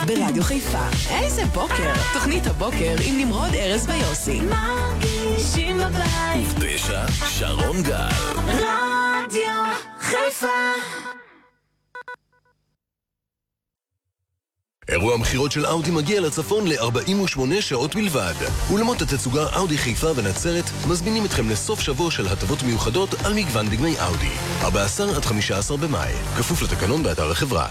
ברדיו חיפה. איזה בוקר, תוכנית הבוקר עם נמרוד ארז ויוסי. מרגישים בבית. ותשע, שרון גל. רדיו חיפה. אירוע המחירות של אאודי מגיע לצפון ל-48 שעות בלבד. אולמות התצוגה אאודי חיפה ונצרת מזמינים אתכם לסוף שבוע של הטבות מיוחדות על מגוון דגמי אאודי. 14 עד 15 במאי. כפוף לתקנון באתר החברה.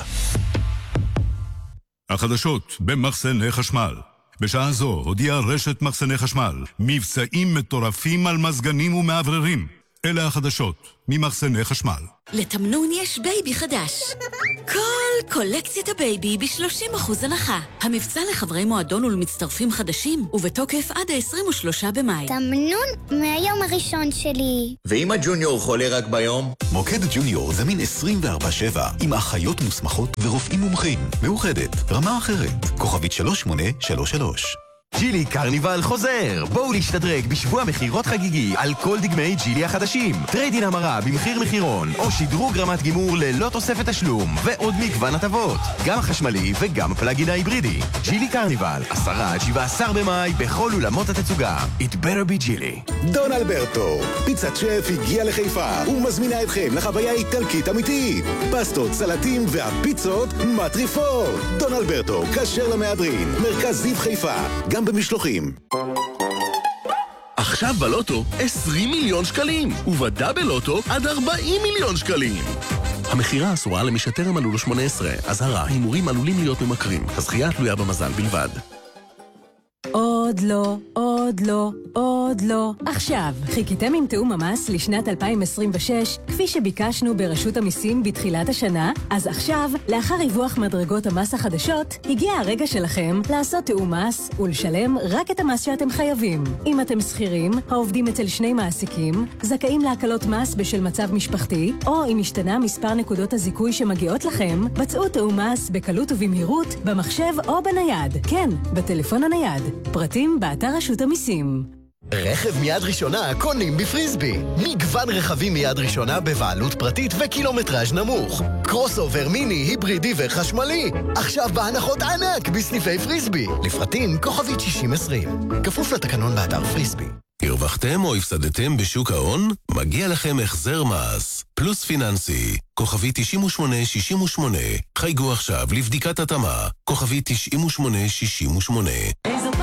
החדשות במחסני חשמל. בשעה זו הודיעה רשת מחסני חשמל מבצעים מטורפים על מזגנים ומעבררים. אלה החדשות ממחסני חשמל. לתמנון יש בייבי חדש. כל קולקציית הבייבי ב-30% הנחה. המבצע לחברי מועדון ולמצטרפים חדשים, ובתוקף עד ה-23 במאי. תמנון מהיום הראשון שלי. ואם הג'וניור חולה רק ביום? מוקד ג'וניור זמין 24/7 עם אחיות מוסמכות ורופאים מומחים. מאוחדת, רמה אחרת. כוכבית 3833. ג'ילי קרניבל חוזר! בואו להשתדרג בשבוע מחירות חגיגי על כל דגמי ג'ילי החדשים. טריידין המרה במחיר מחירון, או שדרוג רמת גימור ללא תוספת תשלום, ועוד מגוון הטבות. גם החשמלי וגם הפלאגין ההיברידי. ג'ילי קרניבל, 10 עד 17 במאי בכל אולמות התצוגה. It better be ג'ילי. דון אלברטו, פיצת שף הגיע לחיפה ומזמינה אתכם לחוויה איטלקית אמיתית. פסטות, סלטים והפיצות מטריפות. דון אלברטו, כשר למהדרין, מרכז זיו חיפה, גם במשלוחים. עכשיו בלוטו 20 מיליון שקלים, ובדאבל לוטו עד 40 מיליון שקלים. המחירה אסורה למי שטרם מלאו לו 18. אזהרה, הימורים עלולים להיות ממכרים. הזכייה תלויה במזל בלבד. עוד לא, עוד לא, עוד לא. עכשיו, חיכיתם עם תאום המס לשנת 2026, כפי שביקשנו ברשות המיסים בתחילת השנה? אז עכשיו, לאחר ריווח מדרגות המס החדשות, הגיע הרגע שלכם לעשות תאום מס ולשלם רק את המס שאתם חייבים. אם אתם שכירים, העובדים אצל שני מעסיקים, זכאים להקלות מס בשל מצב משפחתי, או אם השתנה מספר נקודות הזיכוי שמגיעות לכם, בצעו תאום מס בקלות ובמהירות, במחשב או בנייד. כן, בטלפון הנייד. פרטים באתר רשות המיסים. רכב מיד ראשונה קונים בפריסבי. מגוון רכבים מיד ראשונה בבעלות פרטית וקילומטראז' נמוך. קרוס אובר מיני, היברידי וחשמלי. עכשיו בהנחות ענק בסניפי פריסבי. לפרטים כוכבית 6020. כפוף לתקנון באתר פריסבי. הרווחתם או הפסדתם בשוק ההון? מגיע לכם החזר מס. פלוס פיננסי. כוכבית 9868. חייגו עכשיו לבדיקת התאמה. כוכבית 9868.